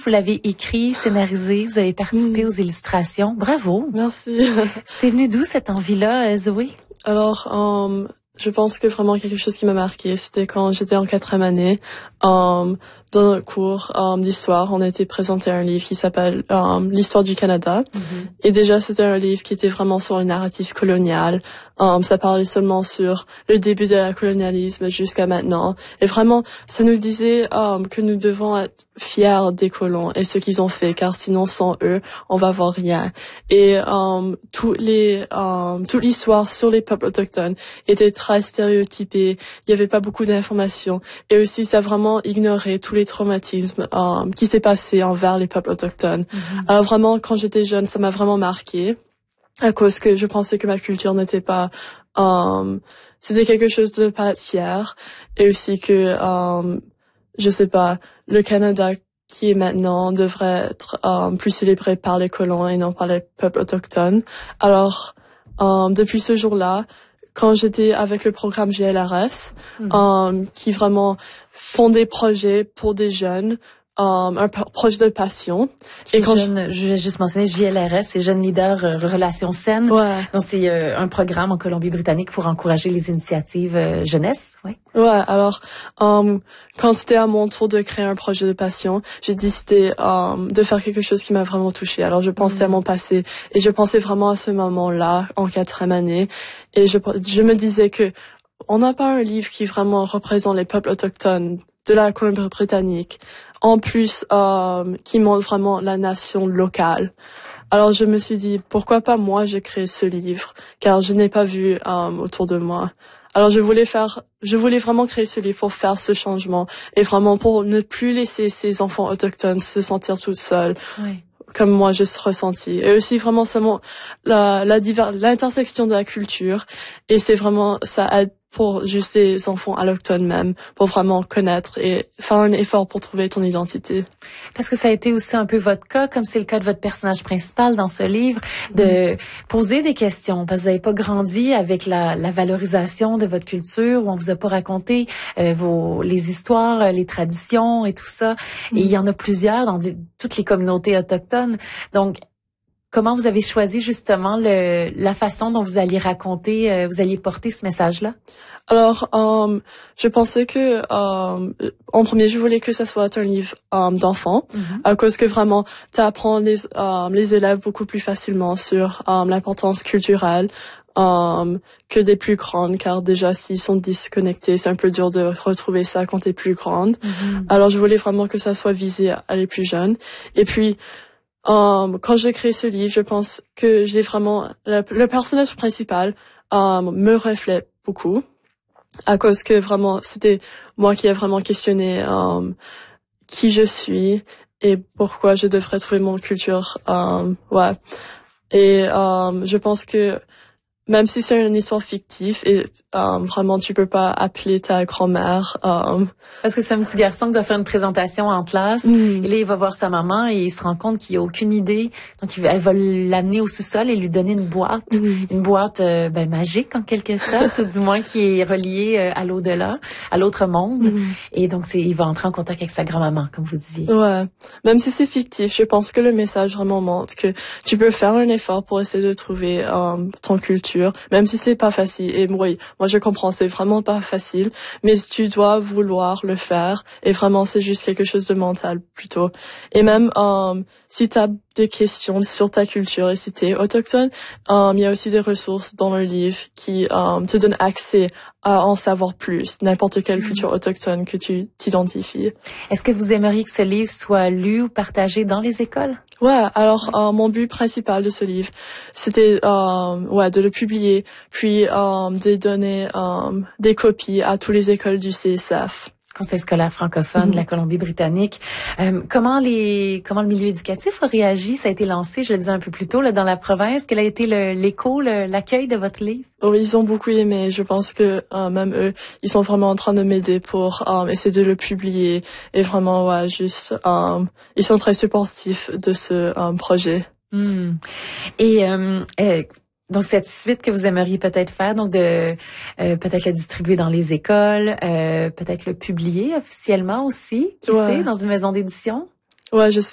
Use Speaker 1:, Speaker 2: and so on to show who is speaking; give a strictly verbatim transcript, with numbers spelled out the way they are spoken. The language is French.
Speaker 1: vous l'avez écrit, scénarisé, vous avez participé
Speaker 2: Mm.
Speaker 1: aux illustrations. Bravo!
Speaker 2: Merci.
Speaker 1: C'est venu d'où cette envie-là, euh, Zoé?
Speaker 2: Alors, um, je pense que vraiment quelque chose qui m'a marqué, c'était quand j'étais en quatrième année. Um, dans notre cours um, d'histoire, on a été présenté un livre qui s'appelle um, l'histoire du Canada.
Speaker 1: Mm-hmm.
Speaker 2: Et déjà, c'était un livre qui était vraiment sur le narratif colonial. Um, ça parlait seulement sur le début de la colonialisme jusqu'à maintenant. Et vraiment, ça nous disait um, que nous devons être fiers des colons et ce qu'ils ont fait, car sinon, sans eux, on va voir rien. Et um, tous les, um, toute l'histoire sur les peuples autochtones était très stéréotypée. Il n'y avait pas beaucoup d'informations. Et aussi, ça a vraiment ignoré tous les traumatismes um, qui s'est passé envers les peuples autochtones.
Speaker 1: Mm-hmm.
Speaker 2: Alors vraiment, quand j'étais jeune, ça m'a vraiment marqué à cause que je pensais que ma culture n'était pas, um, c'était quelque chose de pas être fier, et aussi que, um, je sais pas, le Canada qui est maintenant devrait être um, plus célébré par les colons et non par les peuples autochtones. Alors, um, depuis ce jour-là, quand j'étais avec le programme G L R S, mm. um, qui vraiment font des projets pour des jeunes, Um, un projet de passion.
Speaker 1: Et quand jeune, je... je vais juste mentionner J L R S, c'est Jeunes Leaders euh, Relations Saines.
Speaker 2: Ouais.
Speaker 1: Donc c'est euh, un programme en Colombie-Britannique pour encourager les initiatives euh, jeunesse. Ouais.
Speaker 2: Ouais. Alors, um, quand c'était à mon tour de créer un projet de passion, j'ai décidé um, de faire quelque chose qui m'a vraiment touchée. Alors je pensais mm. à mon passé et je pensais vraiment à ce moment-là en quatrième année, et je je me disais que on n'a pas un livre qui vraiment représente les peuples autochtones de la Colombie-Britannique. En plus, euh, qui montre vraiment la nation locale. Alors je me suis dit, pourquoi pas moi j'ai créé ce livre, car je n'ai pas vu euh, autour de moi. Alors je voulais faire, je voulais vraiment créer ce livre pour faire ce changement et vraiment pour ne plus laisser ces enfants autochtones se sentir toutes seules.
Speaker 1: Oui.
Speaker 2: Comme moi je ressentis. Et aussi vraiment seulement la, la diver, l'intersection de la culture, et c'est vraiment, ça aide pour juste les enfants allochtones même, pour vraiment connaître et faire un effort pour trouver ton identité.
Speaker 1: Parce que ça a été aussi un peu votre cas, comme c'est le cas de votre personnage principal dans ce livre, de mmh. poser des questions, parce que vous n'avez pas grandi avec la, la valorisation de votre culture, où on vous a pas raconté euh, vos les histoires, les traditions et tout ça. Mmh. Et il y en a plusieurs dans des, toutes les communautés autochtones. Donc, comment vous avez choisi justement le, la façon dont vous alliez raconter, euh, vous alliez porter ce message-là?
Speaker 2: Alors, um, je pensais que, um, en premier, je voulais que ça soit un livre um, d'enfants, mm-hmm. à cause que vraiment, tu apprends les, um, les élèves beaucoup plus facilement sur um, l'importance culturelle um, que des plus grandes, car déjà, s'ils sont disconnectés, c'est un peu dur de retrouver ça quand t'es plus grande. Mm-hmm. Alors, je voulais vraiment que ça soit visé à les plus jeunes. Et puis, Um, quand j'ai créé ce livre, je pense que je l'ai vraiment, le, le personnage principal um, me reflète beaucoup, à cause que vraiment c'était moi qui ai vraiment questionné um, qui je suis et pourquoi je devrais trouver mon culture. Um, ouais. Et um, je pense que même si c'est une histoire fictive, et um, vraiment tu peux pas appeler ta grand-mère. Um,
Speaker 1: Parce que c'est un petit garçon qui doit faire une présentation en classe, mm. et là il va voir sa maman et il se rend compte qu'il a aucune idée. Donc il, elle va l'amener au sous-sol et lui donner une boîte, mm. une boîte euh, ben, magique en quelque sorte, ou du moins qui est reliée euh, à l'au-delà, à l'autre monde. Mm. Et donc c'est, il va entrer en contact avec sa grand-maman, comme vous disiez.
Speaker 2: Ouais. Même si c'est fictif, je pense que le message vraiment montre que tu peux faire un effort pour essayer de trouver um, ton culture. Même si c'est pas facile, et oui, moi je comprends, c'est vraiment pas facile, mais tu dois vouloir le faire, et vraiment c'est juste quelque chose de mental plutôt. Et même um, si t'as des questions sur ta culture et si t'es autochtone, um, il y a aussi des ressources dans le livre qui um, te donnent accès à en savoir plus, n'importe quelle culture autochtone que tu t'identifies.
Speaker 1: Est-ce que vous aimeriez que ce livre soit lu ou partagé dans les écoles?
Speaker 2: Ouais, alors euh, mon but principal de ce livre, c'était euh, ouais de le publier, puis euh, de donner euh, des copies à toutes les écoles du C S F.
Speaker 1: Conseil scolaire francophone mm-hmm. de la Colombie-Britannique. Euh, comment les comment le milieu éducatif a réagi? Ça a été lancé, je le disais un peu plus tôt, là, dans la province. Quel a été le, l'écho, le, l'accueil de votre livre?
Speaker 2: Oh, ils ont beaucoup aimé. Je pense que euh, même eux, ils sont vraiment en train de m'aider pour euh, essayer de le publier. Et vraiment, ouais, juste, euh, ils sont très supportifs de ce euh, projet.
Speaker 1: Mm. Et euh, euh, donc cette suite que vous aimeriez peut-être faire, donc de euh, peut-être le distribuer dans les écoles, euh, peut-être le publier officiellement aussi, qui ouais. sait, dans une maison d'édition?
Speaker 2: Ouais, j'espère.